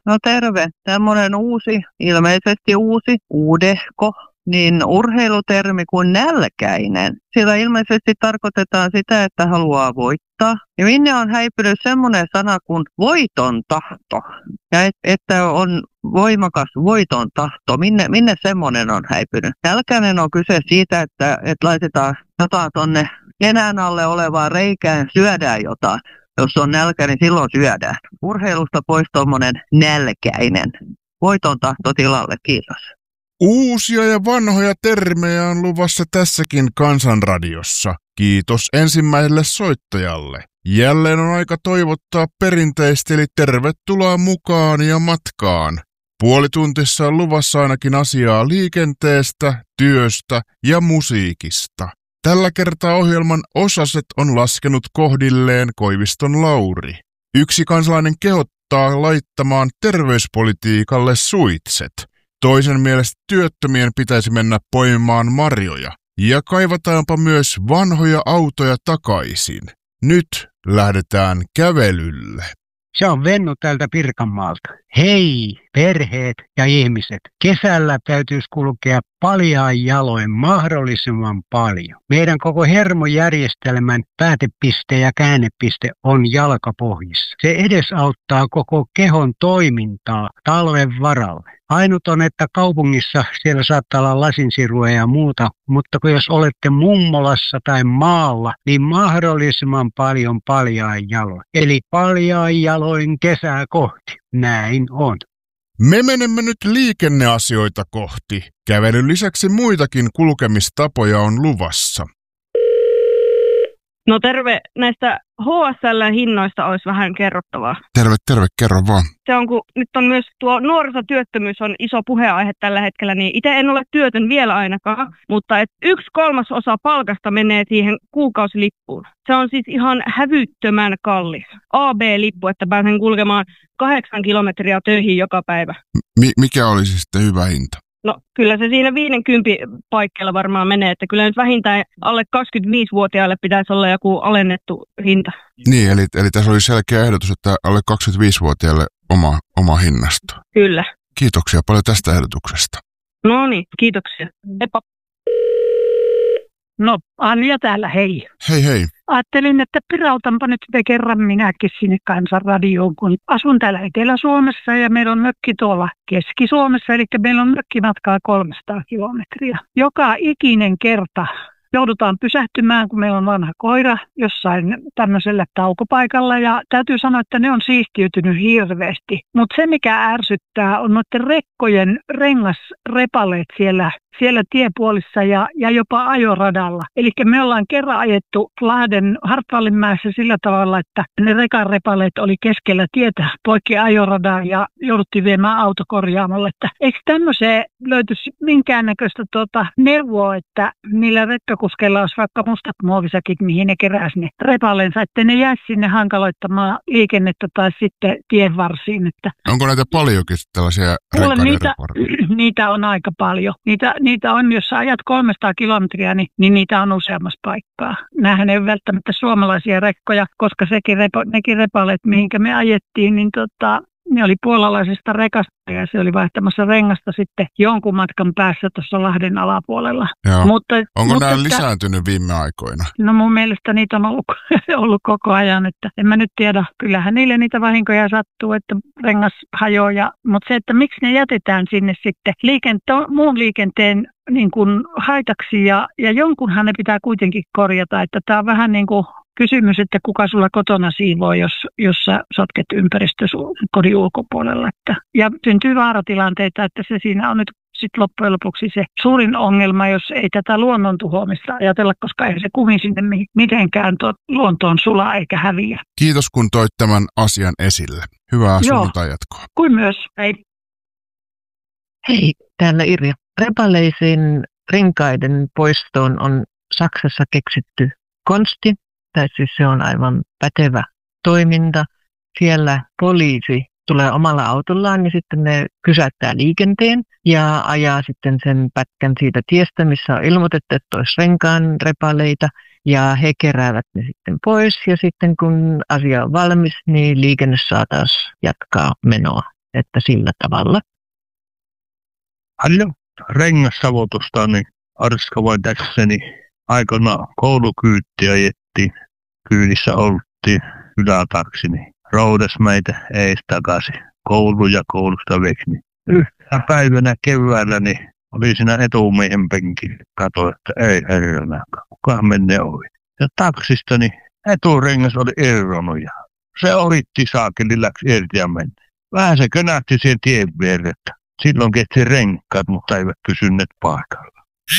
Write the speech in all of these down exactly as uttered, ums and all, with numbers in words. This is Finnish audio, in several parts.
No terve. Tämmöinen uusi, ilmeisesti uusi, uudehko, niin urheilutermi kuin nälkäinen. Sillä ilmeisesti tarkoitetaan sitä, että haluaa voittaa. Ja minne on häipynyt semmoinen sana kuin voiton tahto. Ja et, että on voimakas voiton tahto. Minne, minne semmoinen on häipynyt? Nälkäinen on kyse siitä, että, että laitetaan jotain tonne nenän alle olevaan reikään, syödään jotain. Jos on nälkä, niin silloin syödään. Urheilusta pois tuommoinen nälkäinen. Voiton tahto tilalle, kiitos. Uusia ja vanhoja termejä on luvassa tässäkin Kansanradiossa. Kiitos ensimmäiselle soittajalle. Jälleen on aika toivottaa perinteisesti, eli tervetuloa mukaan ja matkaan. Puolituntissa on luvassa ainakin asiaa liikenteestä, työstä ja musiikista. Tällä kertaa ohjelman osaset on laskenut kohdilleen Koiviston Lauri. Yksi kansalainen kehottaa laittamaan terveyspolitiikalle suitset. Toisen mielestä työttömien pitäisi mennä poimimaan marjoja. Ja kaivataanpa myös vanhoja autoja takaisin. Nyt lähdetään kävelylle. Se on Vennu täältä Pirkanmaalta. Hei, perheet ja ihmiset. Kesällä täytyisi kulkea paljain jaloin mahdollisimman paljon. Meidän koko hermojärjestelmän päätepiste ja käännepiste on jalkapohjissa. Se edesauttaa koko kehon toimintaa talven varalle. Ainut on, että kaupungissa siellä saattaa olla lasinsirua ja muuta, mutta kun jos olette mummolassa tai maalla, niin mahdollisimman paljon paljain jaloin. Eli paljain jaloin kesää kohti. Näin on. Me menemme nyt liikenneasioita kohti. Kävelyn lisäksi muitakin kulkemistapoja on luvassa. No terve, näistä H S L-hinnoista olisi vähän kerrottavaa. Terve, terve, kerro vaan. Se on, kun nyt on myös tuo nuorisotyöttömyys on iso puheenaihe tällä hetkellä, niin itse en ole työtön vielä ainakaan, mutta et yksi kolmasosa palkasta menee siihen kuukausilippuun. Se on siis ihan hävyttömän kallis. A B-lippu, että pääsen kulkemaan kahdeksan kilometriä töihin joka päivä. M- mikä olisi sitten hyvä hinta? No kyllä se siinä viisikymmentä paikkeilla varmaan menee, että kyllä nyt vähintään alle kaksikymmentäviisivuotiaille pitäisi olla joku alennettu hinta. Niin, eli, eli tässä oli selkeä ehdotus, että alle kaksikymmentäviisivuotiaille oma, oma hinnasto. Kyllä. Kiitoksia paljon tästä ehdotuksesta. No niin, kiitoksia. Heippa. No, Anja täällä, hei. Hei hei. Ajattelin, että pirautanpa nyt kerran minäkin sinne Kansanradioon, kun asun täällä Etelä-Suomessa ja meillä on mökki tuolla Keski-Suomessa, eli meillä on mökkimatkaa kolmesataa kilometriä. Joka ikinen kerta joudutaan pysähtymään, kun meillä on vanha koira jossain tämmöisellä taukopaikalla ja täytyy sanoa, että ne on siistiytynyt hirveästi. Mutta se, mikä ärsyttää, on noiden rekkojen rengasrepaleet siellä siellä tiepuolissa ja, ja jopa ajoradalla. Eli me ollaan kerran ajettu Lahden Hartwallinmäessä sillä tavalla, että ne rekan repaleet oli keskellä tietä poikki ajoradaa ja jouduttiin viemään auto korjaamalle. Että eikö tämmöiseen löytyisi minkäännäköistä tuota neuvoa, että niillä rekkakuskeilla olisi vaikka mustat muovisäkit, mihin ne keräisi ne repaleensa, että ne jäisi sinne hankaloittamaan liikennettä tai sitten tien varsiin. Että onko näitä paljonkin tällaisia niitä, niitä on aika paljon. Niitä Niitä on, jos sä ajat kolmesataa kilometriä, niin, niin niitä on useammassa paikkaa. Nämähän ei ole välttämättä suomalaisia rekkoja, koska sekin repo, nekin repaleet, mihinkä me ajettiin, niin tota, ne oli puolalaisesta rekasta ja se oli vaihtamassa rengasta sitten jonkun matkan päässä tuossa Lahden alapuolella. Mutta, onko mutta nämä lisääntynyt viime aikoina? No mun mielestä niitä on ollut, ollut koko ajan, että en mä nyt tiedä. Kyllähän niille niitä vahinkoja sattuu, että rengas hajoaa. Ja, mutta se, että miksi ne jätetään sinne sitten liikente- muun liikenteen niin kuin haitaksi ja, ja jonkunhan ne pitää kuitenkin korjata, että tämä on vähän niin kuin kysymys, että kuka sulla kotona siivoo, jos, jos sä sotket ympäristö kodin ulkopuolella. Että, ja syntyy vaaratilanteita, että se siinä on nyt sitten loppujen lopuksi se suurin ongelma, jos ei tätä luonnon tuhoamista ajatella, koska ei se kumi sinne mitenkään tuo luontoon sulaa eikä häviä. Kiitos kun toit tämän asian esille. Hyvää sunnuntai jatkoa. Kuin myös. Hei. Hei, täällä Irja. Repaleisiin renkaiden poistoon on Saksassa keksitty konsti. Tai siis se on aivan pätevä toiminta. Siellä poliisi tulee omalla autollaan ja sitten ne pysäyttää liikenteen ja ajaa sitten sen pätkän siitä tiestä, missä on ilmoitettu, että olisi renkaan repaleita. Ja he keräävät ne sitten pois ja sitten kun asia on valmis, niin liikenne saa taas jatkaa menoa. että sillä tavalla. Paljon rengassavotusta, niin Arska voi tässäni aikana koulukyyttiä ajettiin. Kyydissä oltiin ylätaksi, niin roudas meitä ees takaisin koulu ja koulusta veksi. Niin yhtenä päivänä keväällä niin oli siinä etumiehen penkillä. Katsoin, että ei herranaakaan, kukaan menee ohi. Ja taksista niin eturengas oli irronnut ja se ohitti saakeli, läksi irti ja meni. Vähän se könähti siihen tien vierrettä. Silloin kesti renkaat, mutta eivät pysyneet paikalla.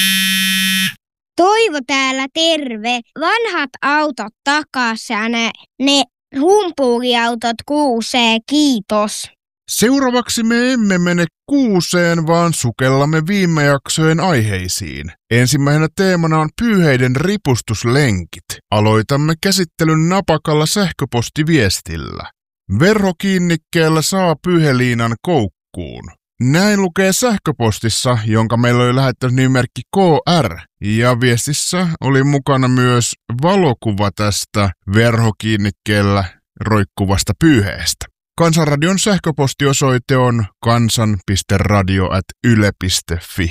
Toivo täällä terve. Vanhat autot takas ja ne, ne humpuuriautot kuusee, kiitos. Seuraavaksi me emme mene kuuseen, vaan sukellamme viime jaksojen aiheisiin. Ensimmäisenä teemana on pyyheiden ripustuslenkit. Aloitamme käsittelyn napakalla sähköpostiviestillä. Verhokiinnikkeellä saa pyyheliinan koukkuun. Näin lukee sähköpostissa, jonka meillä oli lähettänyt nimimerkki K R, ja viestissä oli mukana myös valokuva tästä verhokiinnikkeellä roikkuvasta pyyheestä. Kansanradion sähköpostiosoite on kansan piste radio ät yle piste fi.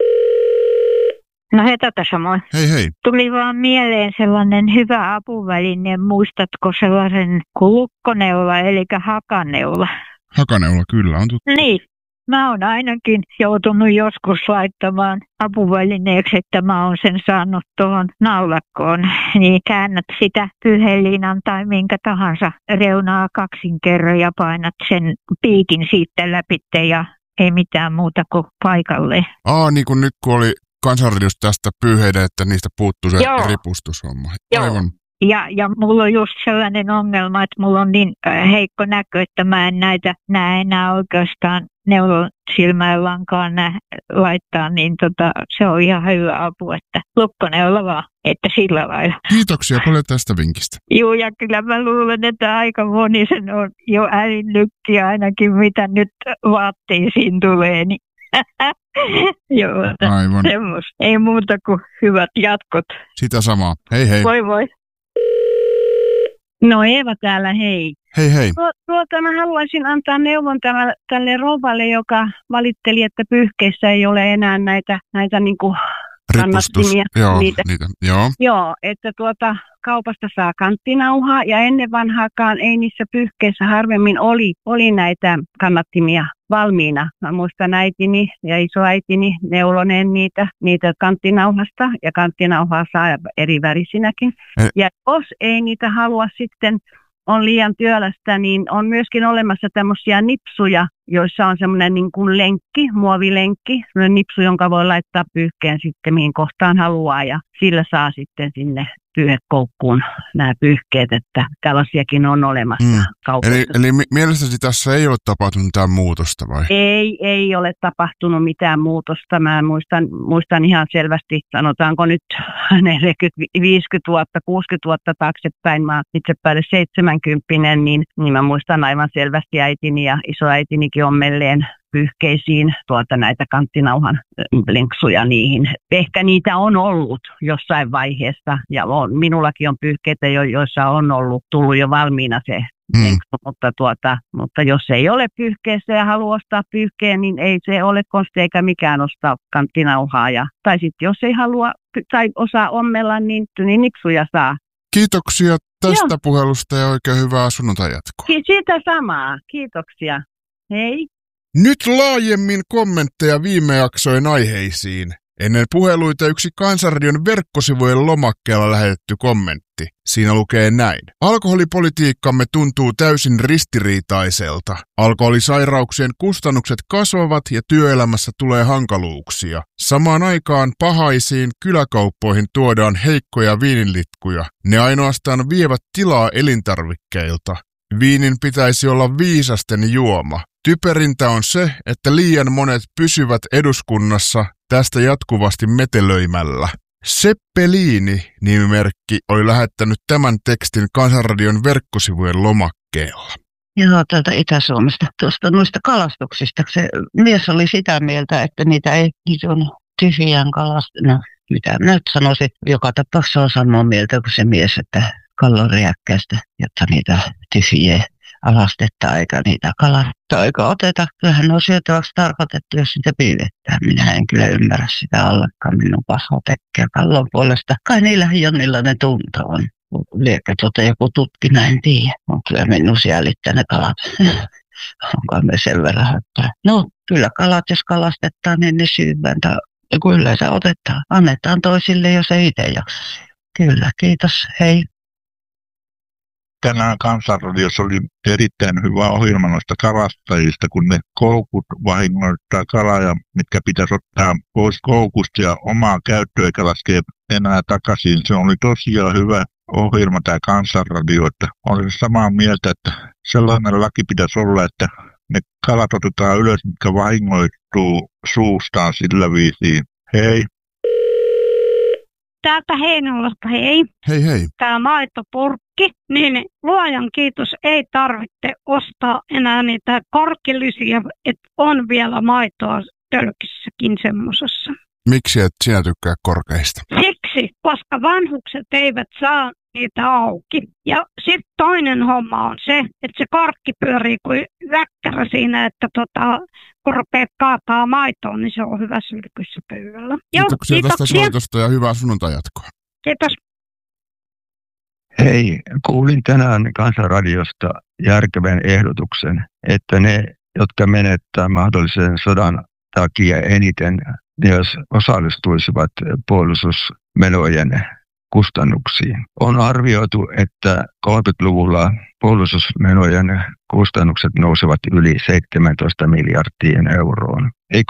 No hei, tätä samoin. Hei hei. Tuli vaan mieleen sellainen hyvä apuväline. Muistatko sellaisen kulukkoneula, eli hakaneula? Hakaneula kyllä on tuttu. Niin. Mä oon ainakin joutunut joskus laittamaan apuvälineeksi, että mä oon sen saanut tuohon naulakkoon. Niin käännät sitä pyyheliinan tai minkä tahansa reunaa kaksin kerran ja painat sen piikin siitä läpitte ja ei mitään muuta kuin paikalle. Aa, niin kuin nyt kun oli Kansanradiossa tästä pyyheiden, että niistä puuttuu se Joo. ripustushomma. Joo. Aivan. Ja, ja mulla on just sellainen ongelma, että mulla on niin heikko näkö, että mä en näitä näe enää oikeastaan neulon silmäin lankaan nä, laittaa, niin tota, se on ihan hyvä apu, että lukkoneula vaan, että sillä lailla. Kiitoksia paljon tästä vinkistä. Joo, ja kyllä mä luulen, että aika moni sen on jo älynnykki ainakin, mitä nyt vaatteisiin tulee, niin joo, aivan. Semmos. Ei muuta kuin hyvät jatkot. Sitä samaa. Hei hei. Voi voi. No Eeva täällä, hei. Hei hei. Tuota mä haluaisin antaa neuvon tälle, tälle rouvalle, joka valitteli, että pyyhkeissä ei ole enää näitä, näitä niinku kannattimia. Joo, niitä. niitä, joo. Joo, että tuota kaupasta saa kanttinauhaa ja ennen vanhaakaan ei niissä pyyhkeissä harvemmin oli, oli näitä kannattimia valmiina. Mä muistan äitini ja isoäitini neuloneen niitä, niitä kanttinauhasta ja kanttinauhaa saa eri värisinäkin. Eh. Ja jos ei niitä halua sitten, on liian työlästä, niin on myöskin olemassa tämmöisiä nipsuja, joissa on semmoinen niin kuin lenkki, muovilenkki, semmoinen nipsu, jonka voi laittaa pyyhkeen sitten mihin kohtaan haluaa ja sillä saa sitten sinne pyyhekoukkuun nämä pyyhkeet, että tällaisiakin on olemassa mm. kaupassa. Eli, eli mielestäsi tässä ei ole tapahtunut mitään muutosta vai? Ei, ei ole tapahtunut mitään muutosta. Mä muistan, muistan ihan selvästi, sanotaanko nyt neljäkymmentä, viisikymmentä vuotta, kuusikymmentä vuotta taaksepäin. Mä itse päälle seitsemänkymppinen, niin, niin mä muistan aivan selvästi äitini ja isoäitinikin ommelleen pyyhkeisiin tuota näitä kanttinauhan lenksuja niihin. Ehkä niitä on ollut jossain vaiheessa ja on, minullakin on pyyhkeitä, jo, joissa on ollut tullut jo valmiina se mm. lenksu, mutta, tuota, mutta jos ei ole pyyhkeessä ja haluaa ostaa pyyhkeen, niin ei se ole konsti eikä mikään ostaa kanttinauhaa. Ja, tai sitten jos ei halua tai osaa ommella, niin, niin nipsuja saa. Kiitoksia tästä Joo. puhelusta ja oikein hyvää sunnuntai jatkoa. Siitä samaa. Kiitoksia. Hei. Nyt laajemmin kommentteja viime jaksojen aiheisiin. Ennen puheluita yksi Kansanradion verkkosivujen lomakkeella lähetetty kommentti. Siinä lukee näin. Alkoholipolitiikkamme tuntuu täysin ristiriitaiselta. Alkoholisairauksien kustannukset kasvavat ja työelämässä tulee hankaluuksia. Samaan aikaan pahaisiin kyläkauppoihin tuodaan heikkoja viininlitkuja. Ne ainoastaan vievät tilaa elintarvikkeilta. Viinin pitäisi olla viisasten juoma. Typerintä on se, että liian monet pysyvät eduskunnassa tästä jatkuvasti metelöimällä. Seppeliini-nimimerkki oli lähettänyt tämän tekstin Kansanradion verkkosivujen lomakkeella. Joo, täältä Itä-Suomesta. Tuosta noista kalastuksista. Se mies oli sitä mieltä, että niitä ei, niitä on tyhjään kalasta. No, mitä minä nyt sanoisin, joka tapauksessa on samaa mieltä kuin se mies, että kallon rääkkäistä, jotta niitä tyhjiä alastetta eikä niitä kalasta eikä oteta. Kyllähän ne on syötäväksi tarkoitettu, jos sitä piilettää. Minä en kyllä ymmärrä sitä ollenkaan. Minun paha tekee kallon puolesta. Kai niillä jonnilla ne tunto on. Liekö tuota joku tutkina, en tiedä. On kyllä minun säälittää ne kalat. Onko me sen verran höppää? No, kyllä kalat, jos kalastetaan, niin ne syövään. Kyllä se otetaan. Annetaan toisille, jos ei itse jaksa. Kyllä, kiitos. Hei. Tänään Kansanradiossa oli erittäin hyvä ohjelma noista kalastajista, kun ne koukut vahingoittaa kalaa, mitkä pitäisi ottaa pois koukusta ja omaa käyttöä eikä laskea enää takaisin. Se oli tosiaan hyvä ohjelma tämä Kansanradio, että olen samaa mieltä, että sellainen laki pitäisi olla, että ne kalat otetaan ylös, mitkä vahingoittuu suustaan sillä viisiin. Hei. Täältä Heinolasta, hei. Hei hei. Tämä maitopurkki, niin luojan kiitos, ei tarvitse ostaa enää niitä korkillisia, että on vielä maitoa tölkissäkin semmosessa. Miksi et sinä tykkää korkeista? Siksi, koska vanhukset eivät saa niitä auki. Ja sitten toinen homma on se, että se korkki pyörii kuin väkkärä siinä, että tota, kun rupeat kaataa maitoon, niin se on hyvä sylkyssä pöydällä. Kiitoksia, Joo, tästä soitosta ja hyvää sunnuntai jatkoa. Kiitos. Hei, kuulin tänään Kansanradiosta järkevän ehdotuksen, että ne, jotka menettää mahdollisen sodan takia eniten, jos osallistuisivat puolustusmenojen kustannuksiin. On arvioitu, että kolmekymmentäluvulla puolustusmenojen kustannukset nousevat yli seitsemäntoista miljardiin euroon. Eikö